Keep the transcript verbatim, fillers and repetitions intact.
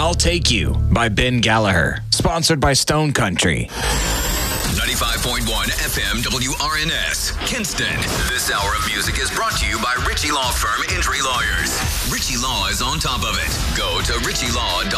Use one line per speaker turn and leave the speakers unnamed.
I'll Take You by Ben Gallagher. Sponsored by Stone Country.
ninety-five point one F M W R N S, Kinston. This hour of music is brought to you by Ritchie Law Firm Injury Lawyers. Ritchie Law is on top of it. Go to ritchie law dot com.